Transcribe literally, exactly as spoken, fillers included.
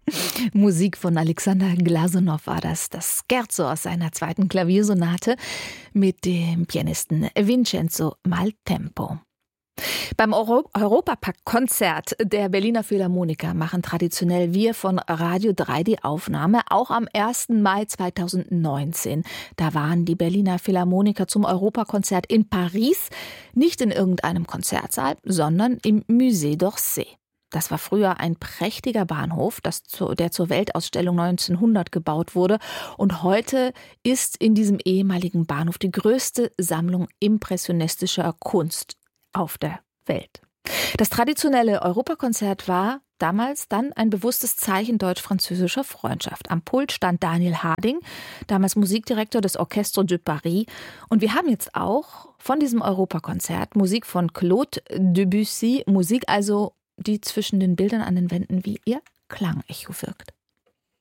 Musik von Alexander Glasunow war das, das Scherzo aus seiner zweiten Klaviersonate mit dem Pianisten Vincenzo Maltempo. Beim Euro- Europapark-Konzert der Berliner Philharmoniker machen traditionell wir von Radio drei die Aufnahme, auch am ersten Mai zweitausendneunzehn. Da waren die Berliner Philharmoniker zum Europakonzert in Paris, nicht in irgendeinem Konzertsaal, sondern im Musée d'Orsay. Das war früher ein prächtiger Bahnhof, das zu, der zur Weltausstellung neunzehnhundert gebaut wurde. Und heute ist in diesem ehemaligen Bahnhof die größte Sammlung impressionistischer Kunst auf der Welt. Das traditionelle Europakonzert war damals dann ein bewusstes Zeichen deutsch-französischer Freundschaft. Am Pult stand Daniel Harding, damals Musikdirektor des Orchestre de Paris. Und wir haben jetzt auch von diesem Europakonzert Musik von Claude Debussy, Musik also, die zwischen den Bildern an den Wänden wie ihr Klangecho wirkt.